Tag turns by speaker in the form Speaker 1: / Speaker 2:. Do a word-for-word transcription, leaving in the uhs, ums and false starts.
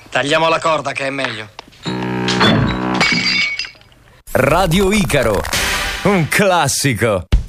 Speaker 1: Tagliamo la corda che è meglio.
Speaker 2: Radio Icaro, un classico.